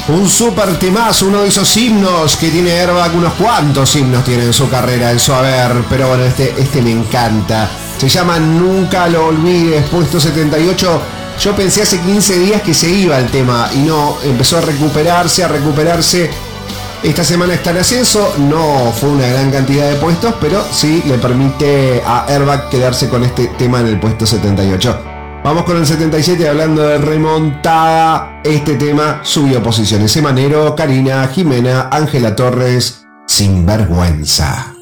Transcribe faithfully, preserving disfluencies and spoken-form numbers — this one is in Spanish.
Un super temazo, uno de esos himnos que tiene Airbag, unos cuantos himnos tiene en su carrera, en su haber, pero bueno, este, este me encanta. Se llama Nunca lo olvides, puesto setenta y ocho. Yo pensé hace quince días que se iba el tema y no, empezó a recuperarse, a recuperarse. Esta semana está en ascenso, no fue una gran cantidad de puestos, pero sí le permite a Airbag quedarse con este tema en el puesto setenta y ocho. Vamos con el setenta y siete, hablando de remontada. Este tema subió posiciones. Emanero, Karina, Jimena, Ángela Torres, Sinvergüenza.